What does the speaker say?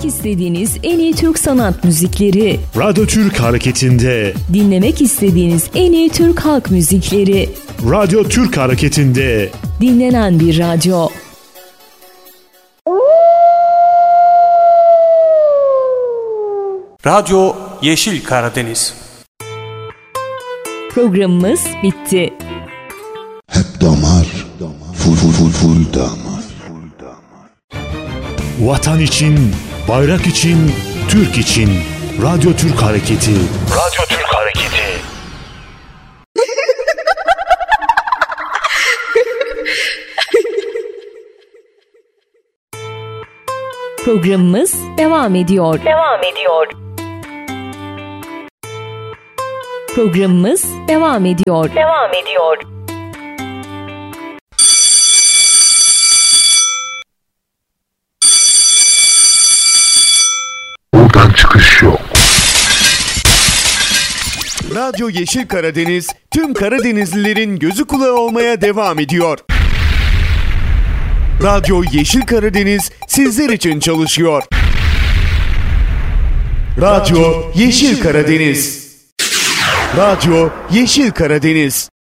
Dinlemek istediğiniz en iyi Türk sanat müzikleri. Radyo Türk Hareketi'nde. Dinlemek istediğiniz en iyi Türk halk müzikleri. Radyo Türk Hareketi'nde. Dinlenen bir radyo. Radyo Yeşil Karadeniz. Programımız bitti. Hep damar, full damar. Vatan için, bayrak için, Türk için. Radyo Türk Hareketi. Radyo Türk Hareketi. Programımız devam ediyor. Programımız devam ediyor. Buradan çıkış yok. Radyo Yeşil Karadeniz, tüm Karadenizlilerin gözü kulağı olmaya devam ediyor. Radyo Yeşil Karadeniz sizler için çalışıyor. Radyo Yeşil Karadeniz. Radyo Yeşil Karadeniz.